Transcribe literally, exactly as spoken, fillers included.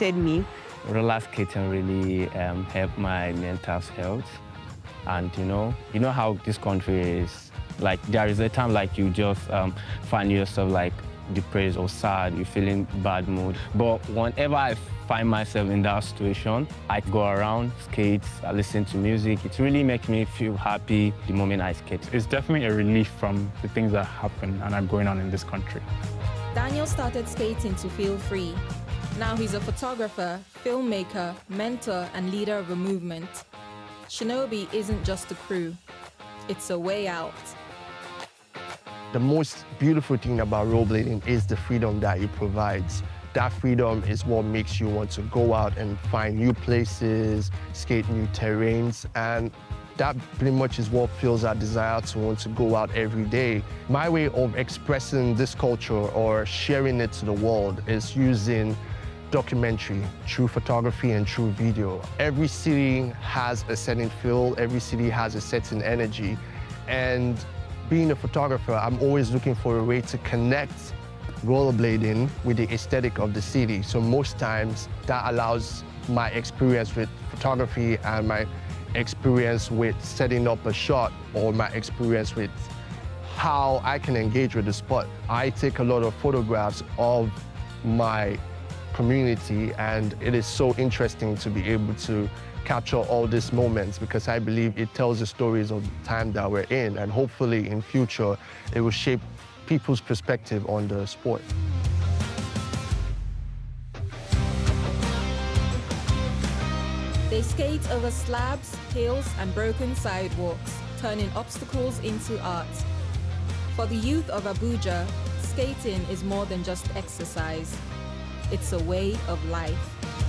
affected me. Roller skating really um, helped my mental health. And you know, you know how this country is. Like there is a time like you just um, find yourself like depressed or sad, you're feeling bad mood. But whenever I find myself in that situation, I go around, skate, I listen to music. It really makes me feel happy the moment I skate. It's definitely a relief from the things that happen and are going on in this country. Daniel started skating to feel free. Now he's a photographer, filmmaker, mentor, and leader of a movement. Shinobi isn't just a crew, it's a way out. The most beautiful thing about rollerblading is the freedom that it provides. That freedom is what makes you want to go out and find new places, skate new terrains, and that pretty much is what fuels our desire to want to go out every day. My way of expressing this culture or sharing it to the world is using documentary, through photography and through video. Every city has a certain feel, every city has a certain energy, and being a photographer, I'm always looking for a way to connect rollerblading with the aesthetic of the city. So most times that allows my experience with photography and my experience with setting up a shot or my experience with how I can engage with the spot. I take a lot of photographs of my community, and it is so interesting to be able to capture all these moments because I believe it tells the stories of the time that we're in, and hopefully in future it will shape people's perspective on the sport. They skate over slabs, hills, and broken sidewalks, turning obstacles into art. For the youth of Abuja, skating is more than just exercise. It's a way of life.